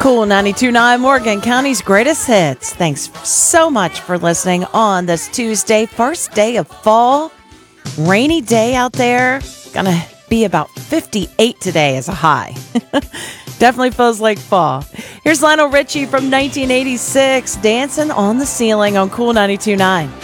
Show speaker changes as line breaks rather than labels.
Cool 92.9 Morgan County's greatest hits. Thanks so much for listening on this Tuesday, first day of fall. Rainy day out there. Gonna be about 58 today as a high. Definitely feels like fall. Here's Lionel Richie from 1986, Dancing on the Ceiling on Cool 92.9.